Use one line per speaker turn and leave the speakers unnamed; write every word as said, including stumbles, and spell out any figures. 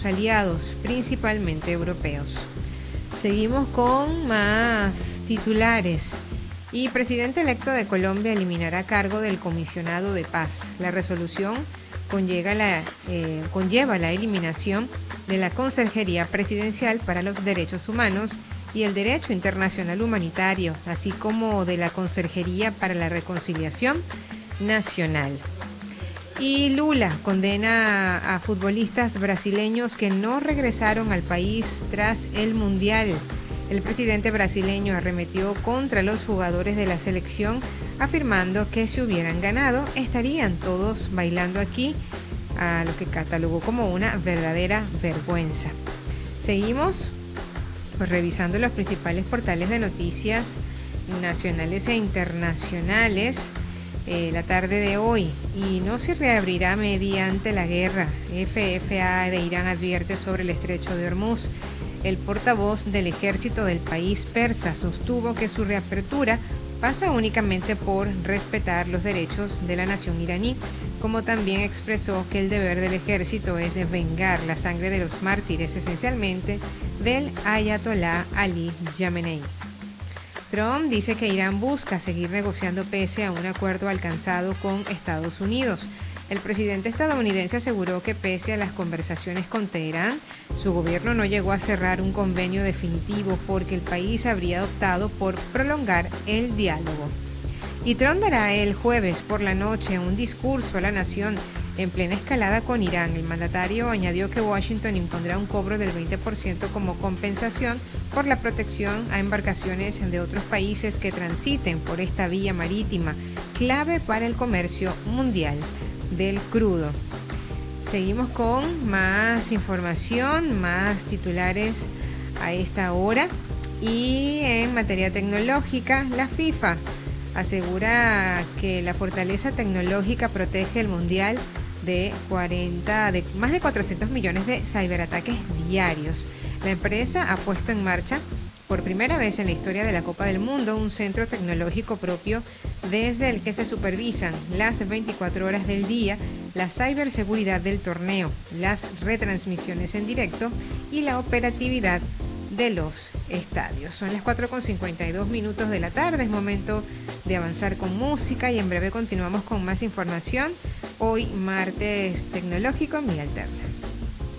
sus aliados, principalmente europeos. Seguimos con más titulares. Y presidente electo de Colombia eliminará cargo del comisionado de paz. La resolución conlleva la, eh, conlleva la eliminación de la Consejería Presidencial para los Derechos Humanos y el Derecho Internacional Humanitario, así como de la Consejería para la Reconciliación Nacional. Y Lula condena a futbolistas brasileños que no regresaron al país tras el Mundial. El presidente brasileño arremetió contra los jugadores de la selección, afirmando que si hubieran ganado, estarían todos bailando aquí, a lo que catalogó como una verdadera vergüenza. Seguimos pues, revisando los principales portales de noticias nacionales e internacionales eh, la tarde de hoy. Y no se reabrirá mediante la guerra. F F A de Irán advierte sobre el estrecho de Hormuz. El portavoz del ejército del país persa sostuvo que su reapertura pasa únicamente por respetar los derechos de la nación iraní, como también expresó que el deber del ejército es vengar la sangre de los mártires, esencialmente del ayatolá Ali Jamenei. Trump dice que Irán busca seguir negociando pese a un acuerdo alcanzado con Estados Unidos. El presidente estadounidense aseguró que pese a las conversaciones con Teherán, su gobierno no llegó a cerrar un convenio definitivo porque el país habría optado por prolongar el diálogo. Y Trump dará el jueves por la noche un discurso a la nación en plena escalada con Irán. El mandatario añadió que Washington impondrá un cobro del veinte por ciento como compensación por la protección a embarcaciones de otros países que transiten por esta vía marítima, clave para el comercio mundial del crudo. Seguimos con más información, más titulares a esta hora. Y en materia tecnológica, la FIFA asegura que la fortaleza tecnológica protege el mundial de cuarenta, de más de cuatrocientos millones de ciberataques diarios. La empresa ha puesto en marcha por primera vez en la historia de la Copa del Mundo un centro tecnológico propio desde el que se supervisan las veinticuatro horas del día, la ciberseguridad del torneo, las retransmisiones en directo y la operatividad de los estadios. Son las cuatro con cincuenta y dos minutos de la tarde, es momento de avanzar con música y en breve continuamos con más información. Hoy martes tecnológico en Mi Alterna.